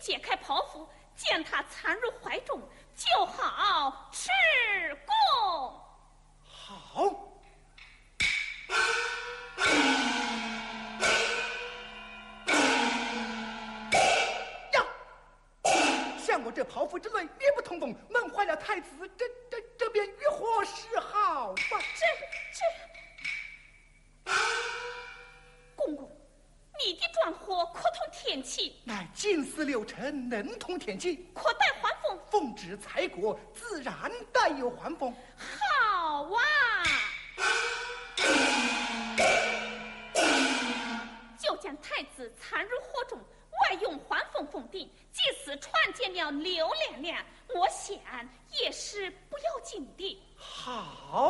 解开袍服，将他藏入怀中，就好吃供。 好。呀！像我这剖腹之类，灭不通风，闷坏了太子，这便于何是好吧？ 公公，你的壮火可通天气？ 乃金丝六尘，能通天气， 可带还风？ 奉旨才国，自然带有还风。 好啊！就将太子藏入火中，外用还风封顶，即使传见了刘娘娘，我想也是不要紧的。 好。